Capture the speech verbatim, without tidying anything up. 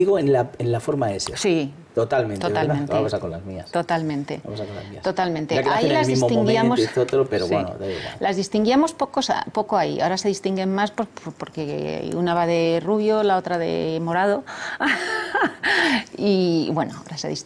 Digo en la, en la forma de ser. Sí. Totalmente, Totalmente. ¿verdad? Vamos a con las mías. Totalmente. Vamos a con las mías. Totalmente. Ya que Ahí nacen en las el mismo distinguíamos. momento y todo, pero sí. bueno, da igual. Las distinguíamos pocos, a- poco ahí. Ahora se distinguen más por- por- porque una va de rubio, la otra de morado. Y bueno, ahora se distinguen.